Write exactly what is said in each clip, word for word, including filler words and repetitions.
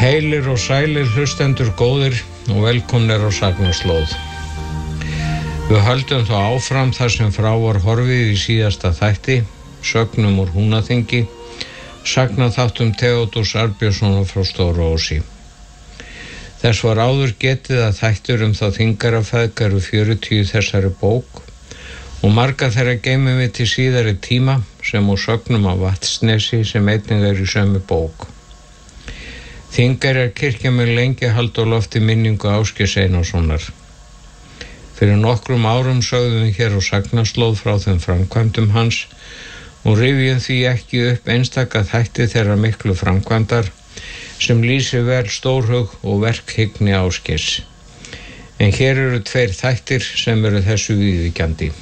Heilir og sælir hlustendur góðir og velkomnir á Sagnaslóð. Við höldum þá áfram þar sem frá var horfið í síðasta þætti, sögnum úr Húnaþingi, sagnaþáttum Theodórs Arnbjörnssonar frá Stóru-Ósi. Þess var áður getið að þættur um þá þingarafeðg eru fjörutíu þessari bók og marga þeirra geymum við til síðari tíma sem úr sögnum af Vatnsnesi sem einnig er í sömu bók. Þingeyrar kirkja mun lengi halda á lofti minningu Ásgeirs Einarssonar. Fyrir nokkrum árum sögðum við hér á Sagnaslóð frá þeim framkvæmdum hans og rifjum því ekki upp einstaka þætti þeirra miklu framkvæmdar sem lýsi vel stórhug og verkhyggni Ásgeirs. En hér eru tveir þættir sem eru þessu viðvíkjandi.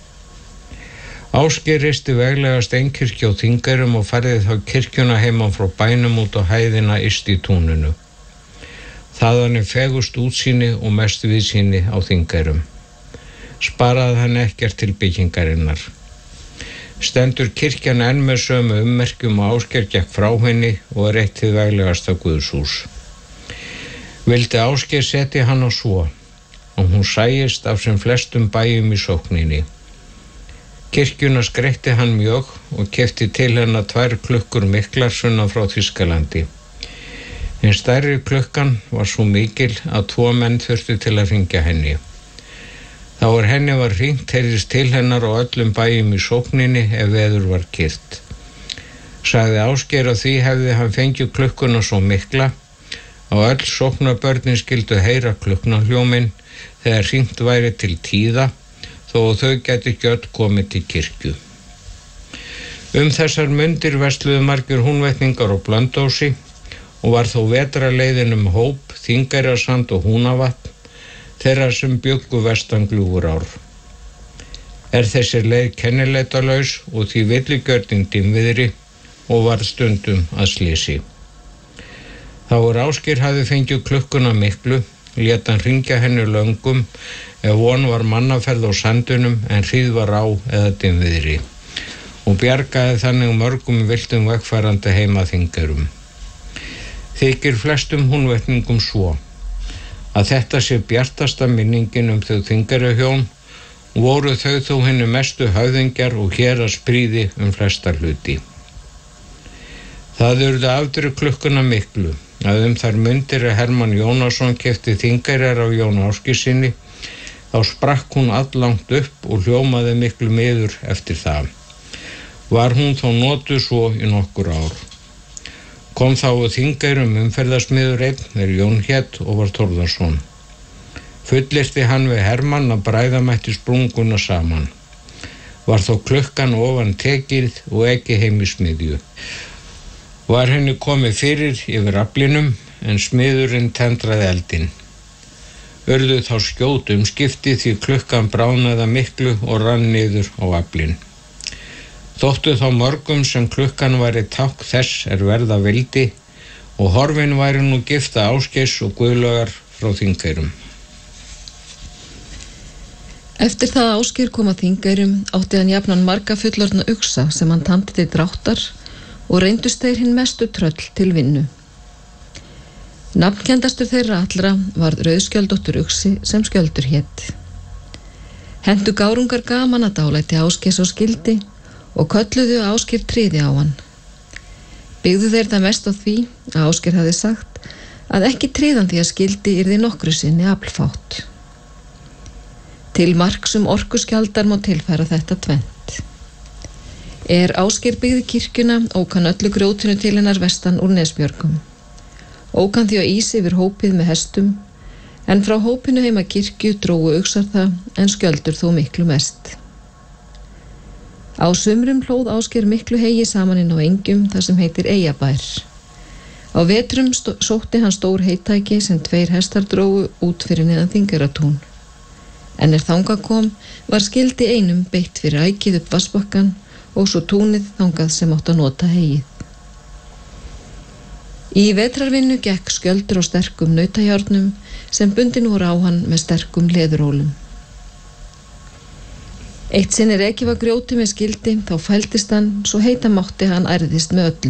Ásgeir reisti veglega steinkirkju á Þingeyrum og færði þá kirkjuna heiman frá bænum út á hæðina yst í túninu. Þaðan er fegurst útsýni og mest viðsýni á Þingeyrum. Sparaði hann ekkert til byggingarinnar. Stendur kirkjan enn með sömu ummerkjum og Ásgeir gekk frá henni og er eitt hið veglegasta guðshús. Vildi Ásgeir setja hann á svo og hún sæist af sem flestum bæjum í sókninni. Kirkjuna skreytti hann mjög og keypti til hennar tvær klukkur miklar sunnan frá Þýskalandi. En stærri klukkan var svo mikil að tvo menn þurftu til að hringja henni. Þá er henni var hringt heyrðist til hennar á öllum bæjum í sókninni ef veður var kyrrt. Sagði Ásgeir að því hefði hann fengið klukkuna svo mikla og öll sóknarbörnin skyldu heyra klukknahljóminn þegar hringt væri til tíða þó þau gæti ekki öll komið til kirkju. Um þessar mundir versluðu margir Húnvetningar og Blönduósi og var þó vetrarleiðin um hóp, Þingeyrasand og Húnavatn, þeirra sem bjuggu vestan Gljúfurár. Er þessi leið kennileitalaus og því villigjörning dimmviðri og var stundum að slysi. Þá er Ásgeir hafði fengið klukkuna miklu, lét hann hringja henni löngum ef von var mannaferð á sandunum en hríð var á eða dimmviðri og bjargaði þannig mörgum villtum vegfarandi heima Þingeyrum. Þykir flestum Húnvetningum svo að þetta sé bjartasta minningin um þau Þingeyrahjón og voru þau þó hinni mestu höfðingjar og héraðsprýði um flesta hluti. Það urðu afdrif klukkuna miklu að um þær mundir að Hermann Jónasson keypti Þingeyrar á Jón Ásgeirssyni, þá sprakk hún allangt upp og hljómaði miklu miður eftir það. Var hún þó notuð svo í nokkur ár. Kom þá á Þingeyrum umferðarsmiður einn er Jón hét og var Þórðarson. Fullyrti hann við Hermann að bræða mætti sprunguna saman. Var þó klukkan ofan tekið og ekki heim í smiðju. Var henni komið fyrir yfir aflinum en smiðurinn tendraði eldinn. Urðu þá skjót umskipti því klukkan bráðnaði miklu og rann niður á aflinn. Þóttu þá mörgum sem klukkan væri tákn þess er verða vildi og horfin væri nú gifta Ásgeirs og Guðlaugar frá Þingeyrum. Eftir það að Ásgeir kom að Þingeyrum átti hann jafnan marga fullorðna uxa sem hann tamdi til dráttar og reyndust þeir hinn mestu tröll til vinnu. Nafnkendastur þeirra allra var Rauðskjöldóttur uxi sem Skjöldur hét. Hentu gárungar gaman að dálæti Ásgeirs og skildi og kölluðu Ásgeir tryði á hann. Byggðu þeir það mest á því að Ásgeir hafði sagt að ekki tryðan því að skildi yrði nokkru sinni aflfátt. Til marks um orkuskjaldar má tilfæra þetta tvennt. Er Ásgeir byggði kirkjuna ók hann öllu grjótinu til hennar vestan úr Nesbjörgum. Ók hann því á ís yfir hópið með hestum, en frá hópinu heima kirkju drógu uxar það en Skjöldur þó miklu mest. Á sumrum hlóð Ásgeir miklu hegi saman inn á engjum þar sem heitir Eyjabær. Á vetrum sótti hann stór heittæki sem tveir hestar drógu út fyrir neðan Þingeyratún. En er þangað kom var skildi einum beitt fyrir ækið upp vassbakkan og svo túnið þangað sem átt að nota hegið. Í vetrarvinnu gekk Skjöldur á sterkum nautajárnum sem bundin voru á hann með sterkum leðurólum. Eitt sinn er ekki var grjóti með skildi, þá fældist hann, svo heita mátti hann ærðist með öllu.